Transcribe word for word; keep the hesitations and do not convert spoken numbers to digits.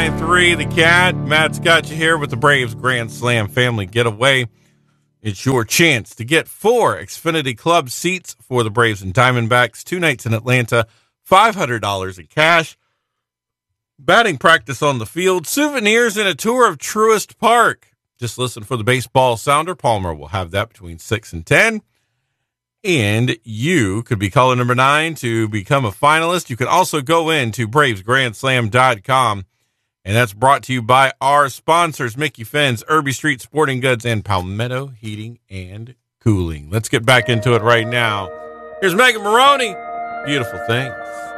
Three, the cat. Matt's got you here with the Braves Grand Slam Family Getaway. It's your chance to get four Xfinity Club seats for the Braves and Diamondbacks, two nights in Atlanta, five hundred dollars in cash, batting practice on the field, souvenirs, and a tour of Truist Park. Just listen for the baseball sounder. Palmer will have that between six and ten. And you could be caller number nine to become a finalist. You can also go in to braves grand slam dot com. And that's brought to you by our sponsors, Mickey Finn's, Irby Street Sporting Goods, and Palmetto Heating and Cooling. Let's get back into it right now. Here's Megan Maroney. Beautiful Things.